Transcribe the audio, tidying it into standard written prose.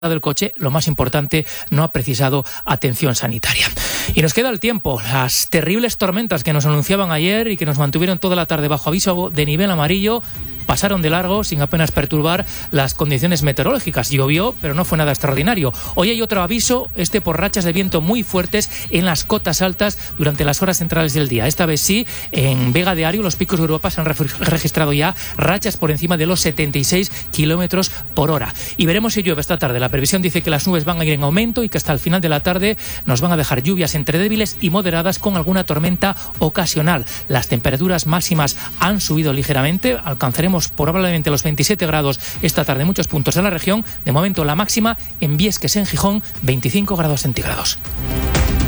del coche, lo más importante, no ha precisado atención sanitaria. Y nos queda el tiempo. Las terribles tormentas que nos anunciaban ayer y que nos mantuvieron toda la tarde bajo aviso de nivel amarillo pasaron de largo sin apenas perturbar las condiciones meteorológicas. Llovió, pero no fue nada extraordinario. Hoy hay otro aviso, por rachas de viento muy fuertes en las cotas altas durante las horas centrales del día. Esta vez sí, en Vega de Ario, los picos de Europa se han registrado ya rachas por encima de los 76 kilómetros por hora. Y veremos si llueve esta tarde. La previsión dice que las nubes van a ir en aumento y que hasta el final de la tarde nos van a dejar lluvias entre débiles y moderadas con alguna tormenta ocasional. Las temperaturas máximas han subido ligeramente, alcanzaremos probablemente los 27 grados esta tarde en muchos puntos de la región. De momento la máxima en Viesques, en Gijón, 25 grados centígrados.